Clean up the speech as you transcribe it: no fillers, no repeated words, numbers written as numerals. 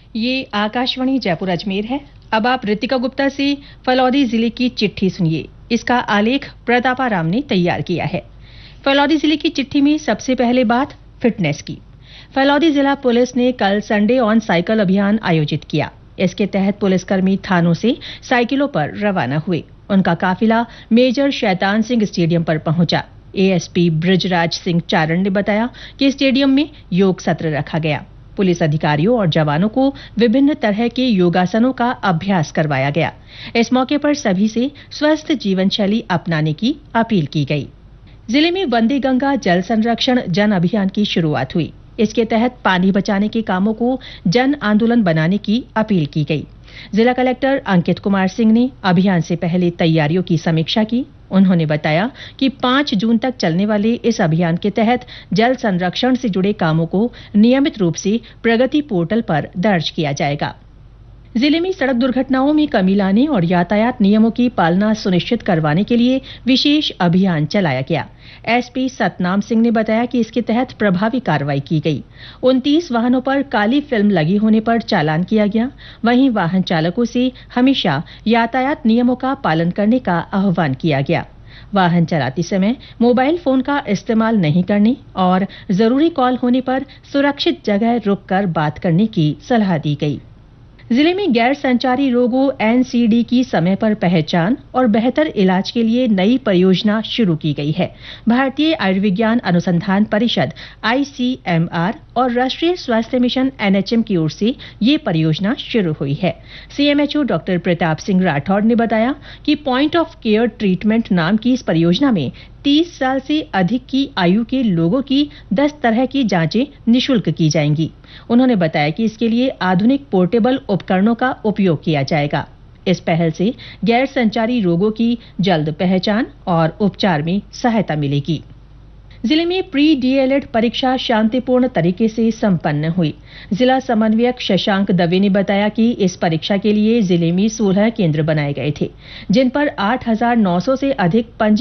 ये आकाशवाणी जयपुर अजमेर है। अब आप रितिका गुप्ता से फलौदी जिले की चिट्ठी सुनिए। इसका आलेख प्रतापाराम ने तैयार किया है। फलौदी जिले की चिट्ठी में सबसे पहले बात फिटनेस की। फलौदी जिला पुलिस ने कल संडे ऑन साइकिल अभियान आयोजित किया। इसके तहत पुलिसकर्मी थानों से साइकिलों पर रवाना हुए। उनका काफिला मेजर शैतान सिंह स्टेडियम पर पहुंचा। एएसपी बृजराज सिंह चारण ने बताया कि स्टेडियम में योग सत्र रखा गया। पुलिस अधिकारियों और जवानों को विभिन्न तरह के योगासनों का अभ्यास करवाया गया। इस मौके पर सभी से स्वस्थ जीवन शैली अपनाने की अपील की गई। जिले में वंदे गंगा जल संरक्षण जन अभियान की शुरुआत हुई। इसके तहत पानी बचाने के कामों को जन आंदोलन बनाने की अपील की गई। जिला कलेक्टर अंकित कुमार सिंह ने अभियान से पहले तैयारियों की समीक्षा की। उन्होंने बताया कि 5 जून तक चलने वाले इस अभियान के तहत जल संरक्षण से जुड़े कामों को नियमित रूप से प्रगति पोर्टल पर दर्ज किया जाएगा। जिले में सड़क दुर्घटनाओं में कमी लाने और यातायात नियमों की पालना सुनिश्चित करवाने के लिए विशेष अभियान चलाया गया। एसपी सतनाम सिंह ने बताया कि इसके तहत प्रभावी कार्रवाई की गई। 29 वाहनों पर काली फिल्म लगी होने पर चालान किया गया। वहीं वाहन चालकों से हमेशा यातायात नियमों का पालन करने का आह्वान किया गया। वाहन चलाते समय मोबाइल फोन का इस्तेमाल नहीं करने और जरूरी कॉल होने पर सुरक्षित जगह रुककर बात करने की सलाह दी गई। जिले में गैर संचारी रोगों एनसीडी की समय पर पहचान और बेहतर इलाज के लिए नई परियोजना शुरू की गई है। भारतीय आयुर्विज्ञान अनुसंधान परिषद आईसीएमआर और राष्ट्रीय स्वास्थ्य मिशन एनएचएम की ओर से ये परियोजना शुरू हुई है। सीएमएचओ डॉक्टर प्रताप सिंह राठौड़ ने बताया कि पॉइंट ऑफ केयर ट्रीटमेंट नाम की इस परियोजना में 30 साल से अधिक की आयु के लोगों की 10 तरह की जांचें निःशुल्क की जाएंगी। उन्होंने बताया कि इसके लिए आधुनिक पोर्टेबल उपकरणों का उपयोग किया जाएगा। इस पहल से गैर संचारी रोगों की जल्द पहचान और उपचार में सहायता मिलेगी। जिले में प्री डीएलएड परीक्षा शांतिपूर्ण तरीके से संपन्न हुई। जिला समन्वयक शशांक दवे ने बताया कि इस परीक्षा के लिए जिले में 16 केंद्र बनाए गए थे, जिन पर 8,900 से अधिक